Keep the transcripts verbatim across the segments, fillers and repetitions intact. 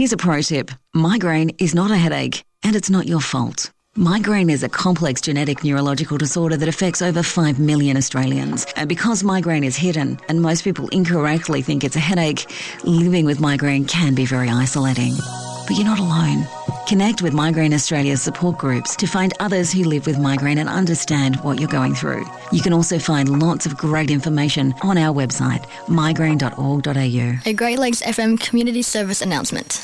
Here's a pro tip. Migraine is not a headache, and it's not your fault. Migraine is a complex genetic neurological disorder that affects over five million Australians. And because migraine is hidden and most people incorrectly think it's a headache, living with migraine can be very isolating. But you're not alone. Connect with Migraine Australia's support groups to find others who live with migraine and understand what you're going through. You can also find lots of great information on our website, migraine dot org dot a u. A Great Lakes F M community service announcement.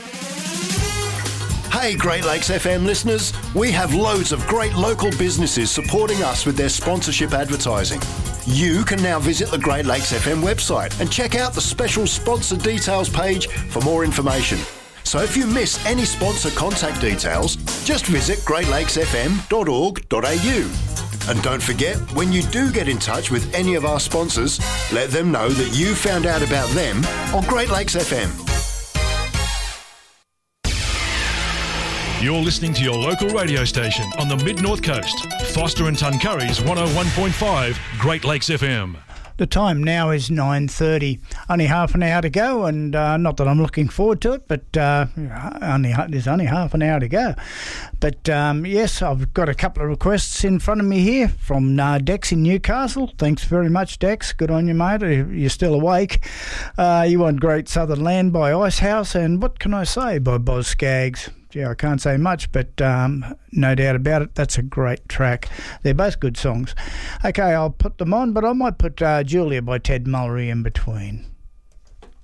Hey Great Lakes F M listeners, we have loads of great local businesses supporting us with their sponsorship advertising. You can now visit the Great Lakes F M website and check out the special sponsor details page for more information. So if you miss any sponsor contact details, just visit great lakes f m dot org dot a u. And don't forget, when you do get in touch with any of our sponsors, let them know that you found out about them on Great Lakes F M. You're listening to your local radio station on the Mid-North Coast. Foster and Tuncurry's one oh one point five Great Lakes F M. The time now is nine thirty. Only half an hour to go, and uh, not that I'm looking forward to it, but uh, only there's only half an hour to go. But um, yes, I've got a couple of requests in front of me here from uh, Dex in Newcastle. Thanks very much, Dex. Good on you, mate. You're still awake. Uh, you want Great Southern Land by Icehouse, and What Can I Say by Boz Scaggs. Yeah, I can't say much, but um, no doubt about it, that's a great track. They're both good songs. Okay, I'll put them on, but I might put uh, Julia by Ted Mullery in between.